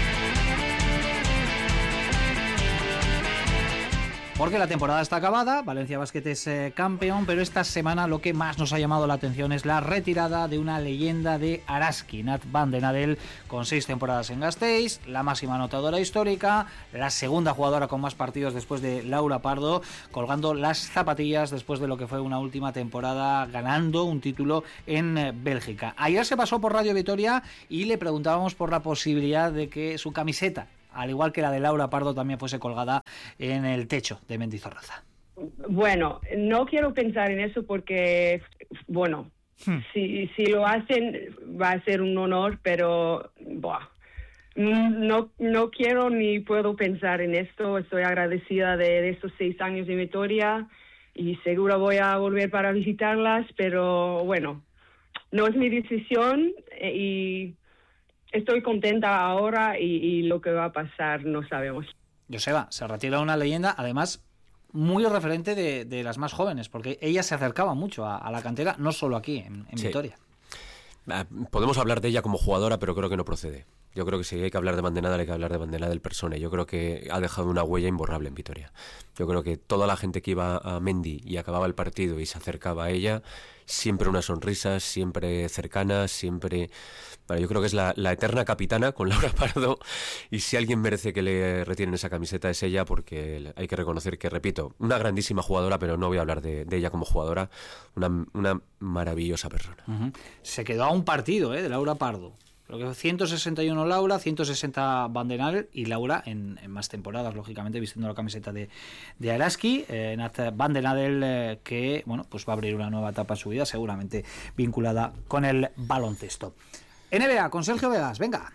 Porque la temporada está acabada, Valencia Basket es eh, campeón, pero esta semana lo que más nos ha llamado la atención es la retirada de una leyenda de Araski, Nat Van den Adel, con seis temporadas en Gasteiz, la máxima anotadora histórica, la segunda jugadora con más partidos después de Laura Pardo, colgando las zapatillas después de lo que fue una última temporada, ganando un título en eh, Bélgica. Ayer se pasó por Radio Vitoria y le preguntábamos por la posibilidad de que su camiseta, al igual que la de Laura Pardo, también fuese colgada en el techo de Mendizorroza. Bueno, no quiero pensar en eso porque, bueno, hmm. si, si lo hacen va a ser un honor, pero buah, no, no quiero ni puedo pensar en esto. Estoy agradecida de, de estos seis años de Vitoria y seguro voy a volver para visitarlas, pero bueno, no es mi decisión y estoy contenta ahora y, y lo que va a pasar no sabemos. Joseba, se retira una leyenda, además muy referente de, de las más jóvenes, porque ella se acercaba mucho a, a la cantera, no solo aquí, en, en sí. Vitoria. Podemos hablar de ella como jugadora, pero creo que no procede. Yo creo que si hay que hablar de Van den Adel, hay que hablar de Van den Adel persona. Yo creo que ha dejado una huella imborrable en Vitoria. Yo creo que toda la gente que iba a Mendy y acababa el partido y se acercaba a ella, siempre una sonrisa, siempre cercana, siempre... Bueno, yo creo que es la, la eterna capitana con Laura Pardo, y si alguien merece que le retiren esa camiseta es ella, porque hay que reconocer que, repito, una grandísima jugadora, pero no voy a hablar de, de ella como jugadora, una, una maravillosa persona. Uh-huh. Se quedó a un partido, ¿eh?, de Laura Pardo. Creo que ciento sesenta y uno Laura, ciento sesenta Van den Adel, y Laura en, en más temporadas, lógicamente, vistiendo la camiseta de, de Araski. Eh, Nat Van den Adel, eh, que bueno, pues va a abrir una nueva etapa en su vida, seguramente vinculada con el baloncesto. N B A, con Sergio Vegas, venga.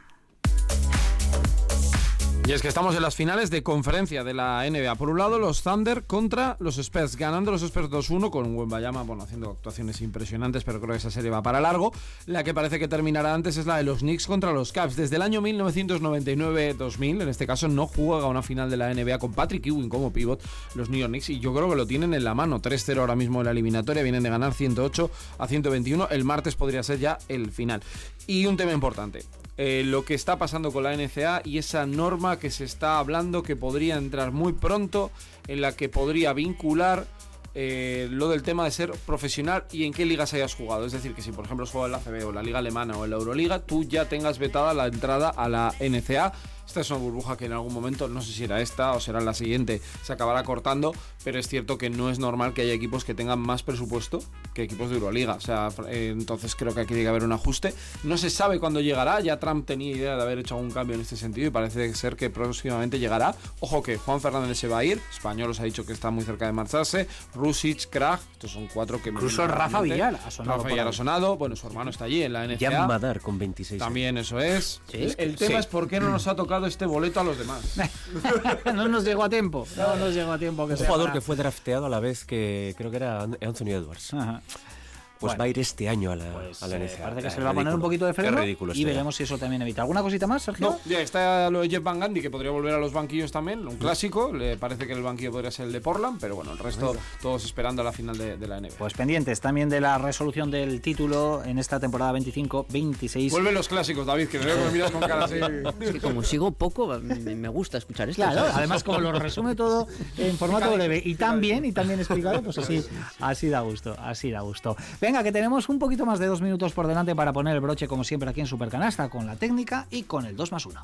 Y es que estamos en las finales de conferencia de la N B A. Por un lado, los Thunder contra los Spurs, ganando los Spurs dos uno con un Wembanyama, bueno, haciendo actuaciones impresionantes, pero creo que esa serie va para largo. La que parece que terminará antes es la de los Knicks contra los Cavs. Desde el año mil novecientos noventa y nueve dos mil, en este caso, no juega una final de la N B A con Patrick Ewing como pivot los New York Knicks, y yo creo que lo tienen en la mano. tres cero ahora mismo en la eliminatoria, vienen de ganar ciento ocho a ciento veintiuno. El martes podría ser ya el final. Y un tema importante. Eh, lo que está pasando con la N C A A y esa norma que se está hablando que podría entrar muy pronto, en la que podría vincular eh, lo del tema de ser profesional y en qué ligas hayas jugado. Es decir, que si por ejemplo has jugado en la A C B o la Liga Alemana o en la Euroliga, tú ya tengas vetada la entrada a la N C A A. Esta es una burbuja que en algún momento, no sé si era esta o será la siguiente, se acabará cortando, pero es cierto que no es normal que haya equipos que tengan más presupuesto que equipos de Euroliga. O sea, eh, entonces creo que aquí tiene que haber un ajuste. No se sabe cuándo llegará, ya Trump tenía idea de haber hecho algún cambio en este sentido y parece ser que próximamente llegará. Ojo que Juan Fernández se va a ir, Español os ha dicho que está muy cerca de marcharse, Rusic, Krag, estos son cuatro que... Incluso Rafa Villar ha sonado. Rafa Villar ha sonado, bueno, su hermano está allí en la N C A A. Jan Madar con veintiséis. También eso es. ¿Sí? El, el tema sí. es por qué no nos ha tocado este boleto a los demás. No nos llegó a tiempo. No nos llegó a tiempo. Que un sea jugador para... que fue drafteado a la vez que creo que era Anthony Edwards. Ajá. pues Bueno, va a ir este año a la, pues, a la eh, N C A. parece que Es se le va a poner ridículo. un poquito de freno Qué ridículo y este veremos si eso también evita. ¿Alguna cosita más, Sergio? No, ya está lo de Jeff Van Gundy, que podría volver a los banquillos también, un clásico. Le parece que el banquillo podría ser el de Portland, pero bueno, el resto todos esperando a la final de, de la N B A. Pues pendientes también de la resolución del título en esta temporada veinticinco veintiséis. Vuelven los clásicos, David, que veo que me miras con cara así. Es que como sigo poco, me, me gusta escuchar esto. Claro, ¿sabes? además como lo resume todo en formato breve y tan bien y tan bien explicado, pues así, así da gusto, así da gusto. Venga, que tenemos un poquito más de dos minutos por delante para poner el broche como siempre aquí en Supercanasta con la técnica y con el dos más uno.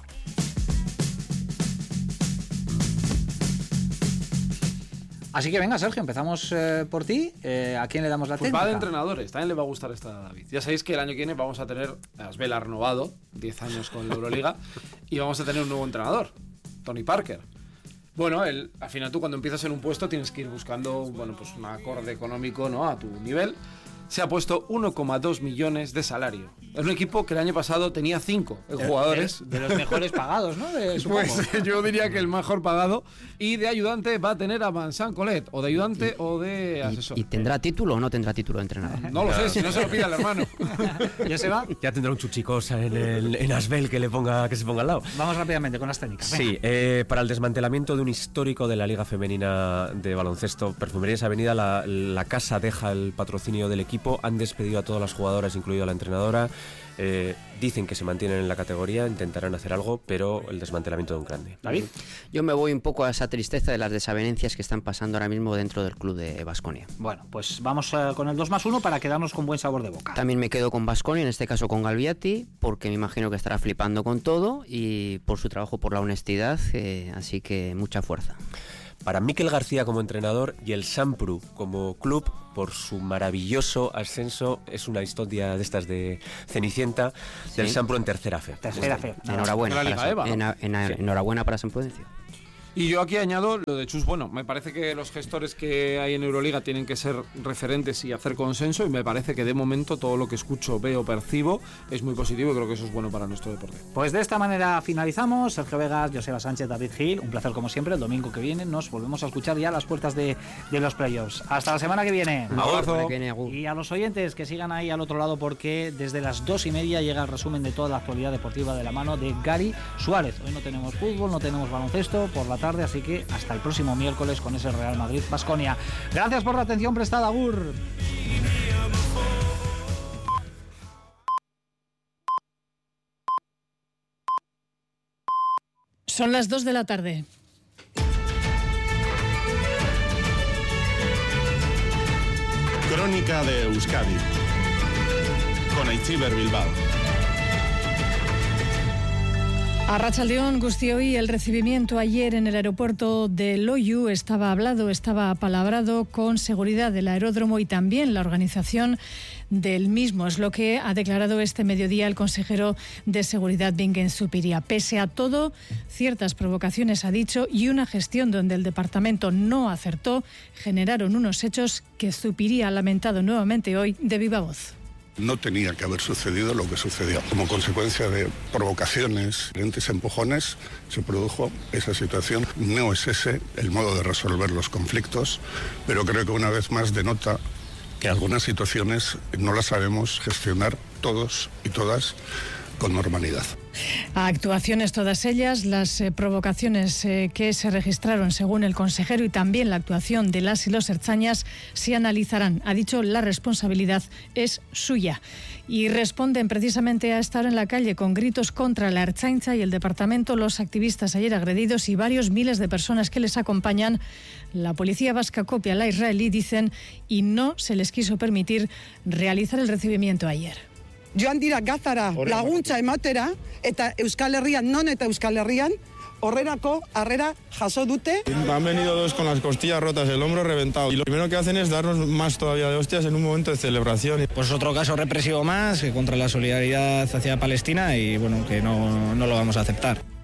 Así que venga, Sergio, empezamos eh, por ti. Eh, ¿A quién le damos la Pues técnica? va de entrenadores, también le va a gustar esta a David. Ya sabéis que el año que viene vamos a tener a Asbel renovado, diez años con la Euroliga, y vamos a tener un nuevo entrenador, Tony Parker. Bueno, el, al final tú cuando empiezas en un puesto tienes que ir buscando, bueno, pues un acorde económico, ¿no?, a tu nivel. Se ha puesto uno coma dos millones de salario. Es un equipo que el año pasado tenía cinco jugadores. De, de los mejores pagados, ¿no? De, supongo. Pues yo diría que el mejor pagado. Y de ayudante va a tener a Vincent Collet, o de ayudante y, o de asesor. ¿Y, y tendrá título o no tendrá título de entrenador? No lo sé, si no se lo pide al hermano. ¿Ya se va? Ya tendrá un chuchicosa en, el, en Asbel que, le ponga, que se ponga al lado. Vamos rápidamente con las técnicas. Venga. Sí, eh, para el desmantelamiento de un histórico de la Liga Femenina de Baloncesto, Perfumerías Avenida, la, la casa deja el patrocinio del equipo, han despedido a todas las jugadoras, incluido a la entrenadora. Eh, dicen que se mantienen en la categoría, intentarán hacer algo, pero el desmantelamiento de un grande. David. Yo me voy un poco a esa tristeza de las desavenencias que están pasando ahora mismo dentro del club de Baskonia. Bueno, pues vamos uh, con el dos más uno para quedarnos con buen sabor de boca. También me quedo con Baskonia, en este caso con Galbiati, porque me imagino que estará flipando con todo y por su trabajo, por la honestidad, eh, así que mucha fuerza. Para Mikel García como entrenador y el Sampru como club, por su maravilloso ascenso, es una historia de estas de Cenicienta, del Sí. Sampru en tercera fe. Tercera fe. Enhorabuena, De la para Liga San- Eva. en- en- enhorabuena para San Prudencio. Y yo aquí añado lo de Chus. Bueno, me parece que los gestores que hay en Euroliga tienen que ser referentes y hacer consenso, y me parece que de momento todo lo que escucho, veo, percibo es muy positivo y creo que eso es bueno para nuestro deporte. Pues de esta manera finalizamos. Sergio Vegas, Joseba Sánchez, David Gil, un placer como siempre. El domingo que viene nos volvemos a escuchar ya a las puertas de, de los playoffs. Hasta la semana que viene. Un abrazo. Para que Negu. Y a los oyentes que sigan ahí al otro lado, porque desde las dos y media llega el resumen de toda la actualidad deportiva de la mano de Gary Suárez. Hoy no tenemos fútbol, no tenemos baloncesto por la tarde, así que hasta el próximo miércoles con ese Real Madrid-Baskonia. Gracias por la atención prestada, Agur. Son las dos de la tarde. Crónica de Euskadi con Aitziber Bilbao. Arratsaldeon Guztioi, el recibimiento ayer en el aeropuerto de Loiu estaba hablado, estaba apalabrado con seguridad del aeródromo y también la organización del mismo. Es lo que ha declarado este mediodía el consejero de Seguridad, Bingen Zupiria. Pese a todo, ciertas provocaciones, ha dicho, y una gestión donde el departamento no acertó, generaron unos hechos que Zupiria ha lamentado nuevamente hoy de viva voz. No tenía que haber sucedido lo que sucedió. Como consecuencia de provocaciones, diferentes empujones, se produjo esa situación. No es ese el modo de resolver los conflictos, pero creo que una vez más denota que algunas situaciones no las sabemos gestionar todos y todas con normalidad. A actuaciones todas ellas, las eh, provocaciones eh, que se registraron según el consejero y también la actuación de las y los ertzañas se analizarán. Ha dicho, la responsabilidad es suya. Y responden precisamente a estar en la calle con gritos contra la Ertzaintza y el departamento, los activistas ayer agredidos y varios miles de personas que les acompañan. La policía vasca copia a la israelí, dicen, y no se les quiso permitir realizar el recibimiento ayer. Joan dira gazara laguntza ematera eta Euskal Herrian, non eta Euskal Herrian, horrerako harrera jaso dute. Han venido dos con las costillas rotas, el hombro reventado, y lo primero que hacen es darnos más todavía de hostias en un momento de celebración. Pues otro caso represivo más contra la solidaridad hacia Palestina y bueno, que no, no lo vamos a aceptar.